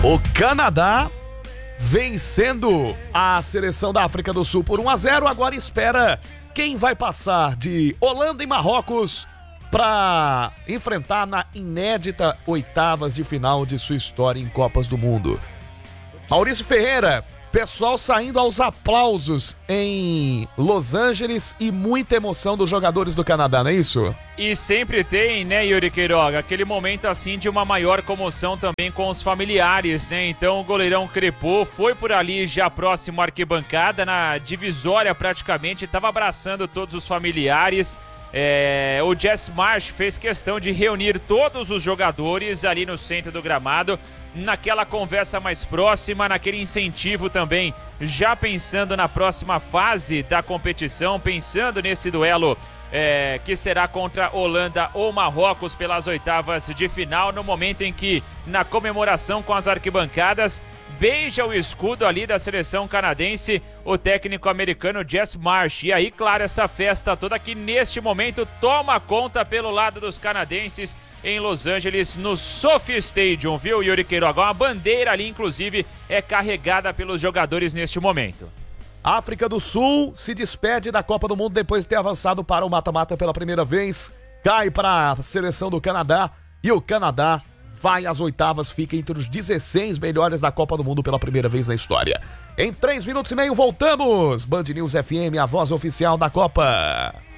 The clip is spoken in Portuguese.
O Canadá vencendo a seleção da África do Sul por 1-0, agora espera quem vai passar de Holanda e Marrocos para enfrentar na inédita oitavas de final de sua história em Copas do Mundo. Maurício Ferreira, pessoal saindo aos aplausos em Los Angeles e muita emoção dos jogadores do Canadá, não é isso? E sempre tem, né, Yuri Queiroga, aquele momento assim de uma maior comoção também com os familiares, né? Então o goleirão Crepô foi por ali já próximo à arquibancada, na divisória praticamente, estava abraçando todos os familiares. O Jess Marsh fez questão de reunir todos os jogadores ali no centro do gramado, naquela conversa mais próxima, naquele incentivo também, já pensando na próxima fase da competição, pensando nesse duelo que será contra Holanda ou Marrocos pelas oitavas de final, no momento em que, na comemoração com as arquibancadas, beija o escudo ali da seleção canadense, o técnico americano Jess Marsh. E aí, claro, essa festa toda que neste momento toma conta pelo lado dos canadenses em Los Angeles, no SoFi Stadium, viu, Yuri Queiroga? Uma bandeira ali, inclusive, é carregada pelos jogadores neste momento. A África do Sul se despede da Copa do Mundo depois de ter avançado para o mata-mata pela primeira vez, cai para a seleção do Canadá e o Canadá vai às oitavas, fica entre os 16 melhores da Copa do Mundo pela primeira vez na história. Em 3 minutos e meio voltamos. Band News FM, a voz oficial da Copa.